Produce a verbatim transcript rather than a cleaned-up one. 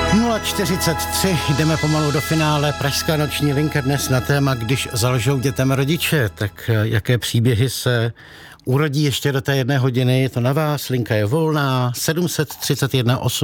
nula čtyřicet tři, jdeme pomalu do finále. Pražská noční linka dnes na téma, když zalžou dětem rodiče, tak jaké příběhy se urodí ještě do té jedné hodiny. Je to na vás, linka je volná, sedm set třicet jedna osm